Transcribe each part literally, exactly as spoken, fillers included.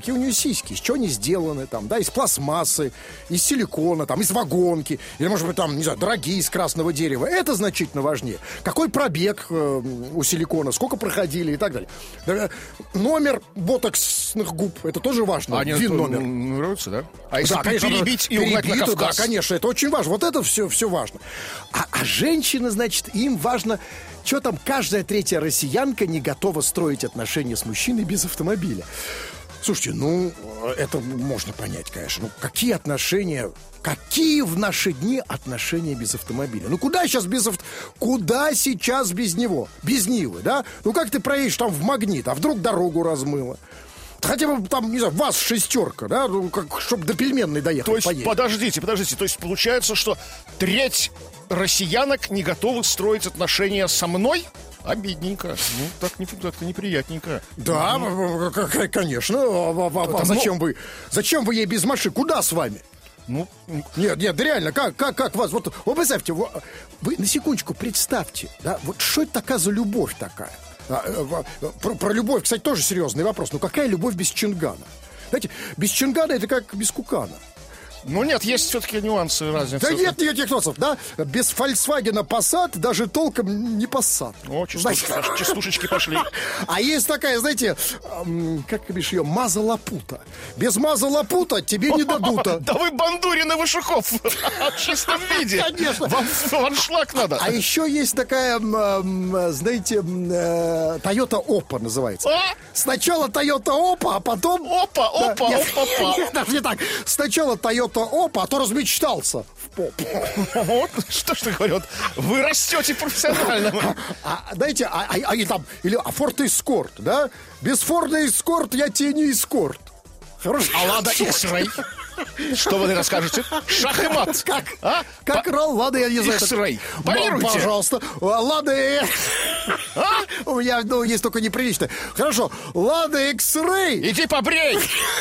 какие у нее сиськи, из чего они сделаны, там, да, из пластмассы, из силикона, там, из вагонки, или, может быть, там, не знаю, дорогие, из красного дерева. Это значительно важнее. Какой пробег э, у силикона, сколько проходили и так далее. Да, номер ботоксных губ, это тоже важно. А Вин номер. Нравится, да? А если да, конечно, перебить и угнать на Кавказ? Да, конечно, это очень важно. Вот это все, все важно. А, а женщины, значит, им важно... Что там, каждая третья россиянка не готова строить отношения с мужчиной без автомобиля. Слушайте, ну, это можно понять, конечно. Ну, какие отношения... Какие в наши дни отношения без автомобиля? Ну, куда сейчас без авто... Куда сейчас без него? Без Нивы, да? Ну, как ты проедешь там в Магнит, а вдруг дорогу размыло? Хотя бы там, не знаю, ВАЗ шестерка, да? Ну, как, чтобы до Пельменной доехать. То есть, поедем. подождите, подождите. То есть, получается, что треть россиянок не готовы строить отношения со мной? Обидненько. Ну, так не, так-то неприятненько. Да, ну, конечно. А, а, а зачем вы? Зачем вы ей без машины? Куда с вами? Ну, нет, нет, реально, как, как, как вас? Вот, вот представьте, вы, вы на секундочку представьте, да, вот что это такая за любовь такая? А, про, про любовь, кстати, тоже серьезный вопрос. Ну, какая любовь без Чингана? Знаете, без Чингана это как без Кукана. Ну нет, есть все-таки нюансы, разницы. Да нет никаких нюансов, да? Без Volkswagen Passat даже толком не Passat. О, частушечки, частушечки пошли. А есть такая, знаете, как бишь ее, Маза Лапута. Без Маза Лапута тебе не дадут. Да вы Бандурин и Вышухов в чистом виде. Конечно. Вам в аншлаг надо. А еще есть такая, знаете, Toyota Oppa называется. Сначала Toyota Oppa, а потом... Опа, опа, опа, опа. Даже не так. Сначала Toyota Опа, а то размечтался в поп. Вот, что ж ты говорю, вы растете профессионально. А, знаете, а, а, а, там, или а Ford Escort, да? Без Ford Escort я тебе не эскорт. Хорошо. А Лада X-Ray? Что вы расскажете? Шах и мат. Как? А? Как рал? Лада, я не знаю. X-Ray. Полируйте. Пожалуйста. Лада... А? У меня, ну, есть только неприличное. Хорошо. Лада X-Ray. Иди побрей.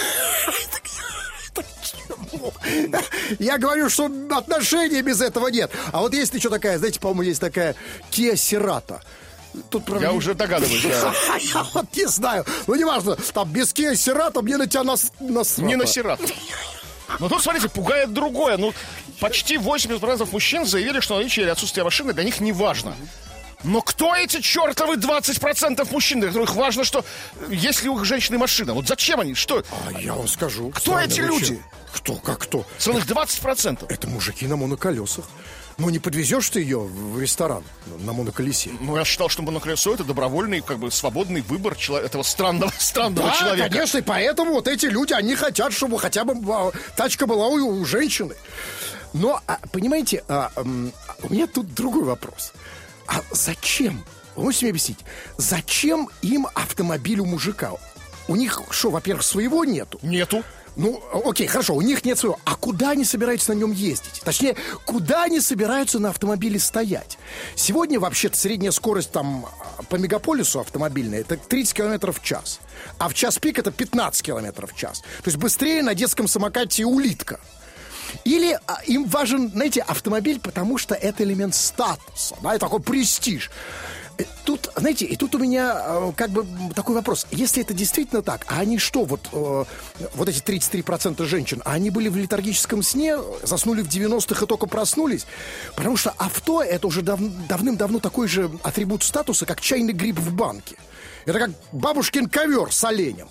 Я говорю, что отношений без этого нет. А вот есть еще такая, знаете, по-моему, есть такая Kia Cerato. Тут, правда, я не... уже догадываюсь, да. Я вот не знаю. Ну, неважно, там без Kia Cerato мне на тебя нас... насрато. Не на Cerato. Но тут, смотрите, пугает другое. Ну, почти восемьдесят процентов мужчин заявили, что наличие или отсутствие машины для них не важно. Но кто эти чертовы двадцать процентов мужчин, для которых важно, что есть ли у женщины машина? Вот зачем они? Что? А я вам скажу. Кто эти люди? Кто? Как кто? Целых двадцать процентов. Это мужики на моноколесах. Ну, не подвезешь ты ее в ресторан на моноколесе. Ну, я считал, что моноколесо — это добровольный, как бы, свободный выбор человека, этого странного, странного да, человека. Да, конечно, и поэтому вот эти люди, они хотят, чтобы хотя бы тачка была у, у женщины. Но, понимаете, а, а, у меня тут другой вопрос. А зачем? Вы можете мне объяснить, зачем им автомобиль у мужика? У них что, во-первых, своего нету? Нету. Ну, окей, хорошо, у них нет своего. А куда они собираются на нем ездить? Точнее, куда они собираются на автомобиле стоять? Сегодня, вообще-то, средняя скорость там по мегаполису автомобильная — это тридцать километров в час. А в час пик — это пятнадцать километров в час. То есть быстрее на детском самокате улитка. Или а, им важен, знаете, автомобиль, потому что это элемент статуса, да, это такой престиж. Тут, знаете, и тут у меня э, как бы такой вопрос. Если это действительно так, а они что, вот, э, вот эти тридцать три процента женщин, а они были в летаргическом сне, заснули в девяностых и только проснулись? Потому что авто — это уже дав- давным-давно такой же атрибут статуса, как чайный гриб в банке. Это как бабушкин ковер с оленем.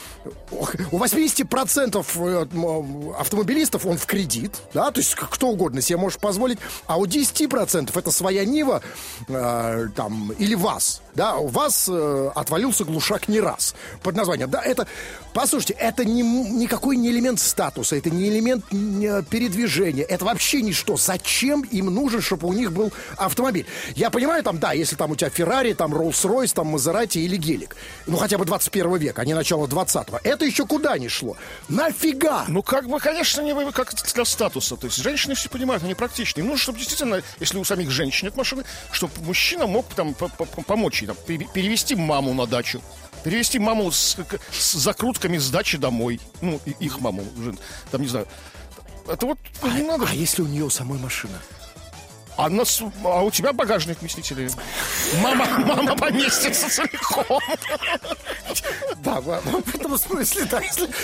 У восемьдесят процентов автомобилистов он в кредит, да, то есть кто угодно себе может позволить, а у десять процентов это своя Нива э, там, или ВАЗ, да, у ВАЗ э, отвалился глушак не раз под названием, да, это, послушайте, это не, никакой не элемент статуса, это не элемент не, передвижения, это вообще ничто. Зачем им нужен, чтобы у них был автомобиль? Я понимаю, там, да, если там у тебя Феррари, там Роллс-Ройс, там Мазерати или Гелик, ну хотя бы двадцать первого века, а не начало двадцатого. Это еще куда ни шло. Нафига? Ну, как бы, конечно, не как для статуса. То есть женщины все понимают, они практичны. Им нужно, чтобы действительно, если у самих женщин нет машины, чтобы мужчина мог там помочь ей, там, перевести маму на дачу, перевести маму с, с закрутками с дачи домой. Ну, их маму, там, не знаю. Это вот а, не надо. А если у нее самой машина? А, нас, а у тебя багажник вместителей. Мама, мама поместится целиком. Да, в этом смысле, да. Если,